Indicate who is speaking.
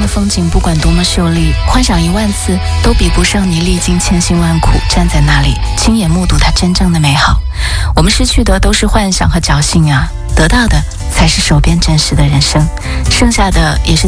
Speaker 1: 风景不管多么秀丽，幻想10000次都比不上你历经千辛万苦站在那里亲眼目睹它真正的美好。我们失去的都是幻想和侥幸啊，得到的才是手边真实的人生，剩下的也是